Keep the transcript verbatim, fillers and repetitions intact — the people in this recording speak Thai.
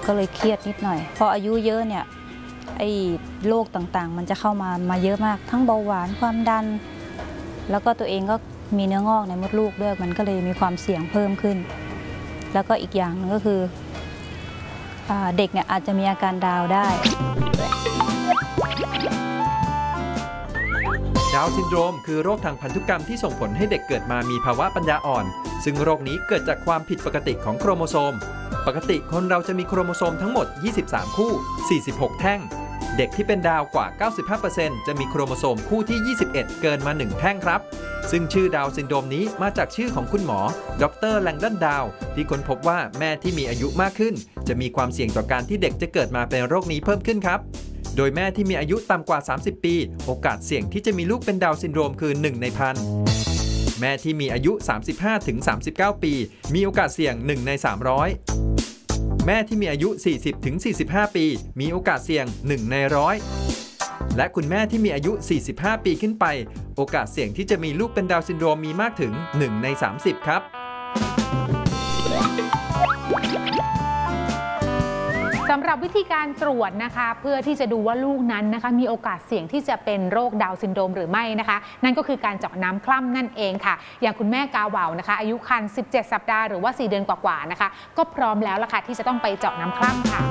ก็เลยเครียดนิดหน่อยพออายุเยอะเนี่ยไอ้โรคต่างๆมันจะเข้ามามาเยอะมากทั้งเบาหวานความดันแล้วก็ตัวเองก็มีเนื้องอกในมดลูกด้วยมันก็เลยมีความเสี่ยงเพิ่มขึ้นแล้วก็อีกอย่างนึงก็คือเด็กเนี่ยอาจจะมีอาการดาวได้ดาวน์ซินโดรมคือโรคทางพันธุกรรมที่ส่งผลให้เด็กเกิดมามีภาวะปัญญาอ่อนซึ่งโรคนี้เกิดจากความผิดปกติของโครโมโซมปกติคนเราจะมีโครโมโซมทั้งหมดยี่สิบสามคู่สี่สิบหกแท่งเด็กที่เป็นดาวกว่า เก้าสิบห้าเปอร์เซ็นต์ จะมีโครโมโซมคู่ที่ยี่สิบเอ็ดเกินมาหนึ่งแท่งครับซึ่งชื่อดาวน์ซินโดรมนี้มาจากชื่อของคุณหมอดรแลงดอนดาวที่ค้นพบว่าแม่ที่มีอายุมากขึ้นจะมีความเสี่ยงต่อการที่เด็กจะเกิดมาเป็นโรคนี้เพิ่มขึ้นครับโดยแม่ที่มีอายุต่ำกว่าสามสิบปีโอกาสเสี่ยงที่จะมีลูกเป็นดาวน์ซินโดรมคือหนึ่งในพันแม่ที่มีอายุ สามสิบห้าถึงสามสิบเก้า ปีมีโอกาสเสี่ยงหนึ่งในสามร้อยแม่ที่มีอายุ สี่สิบถึงสี่สิบห้า ปีมีโอกาสเสี่ยงหนึ่งในร้อยและคุณแม่ที่มีอายุ สี่สิบห้า ปีขึ้นไปโอกาสเสี่ยงที่จะมีลูกเป็นดาวน์ซินโดรมมีมากถึงหนึ่งในสามสิบครับสำหรับวิธีการตรวจนะคะเพื่อที่จะดูว่าลูกนั้นนะคะมีโอกาสเสี่ยงที่จะเป็นโรคดาวน์ซินโดรมหรือไม่นะคะนั่นก็คือการเจาะน้ำคร่ำนั่นเองค่ะอย่างคุณแม่กาวาวนะคะอายุครรภ์สิบเจ็ดสัปดาห์หรือว่าสี่เดือนกว่าๆนะคะก็พร้อมแล้วล่ะค่ะที่จะต้องไปเจาะน้ำคร่ำค่ะ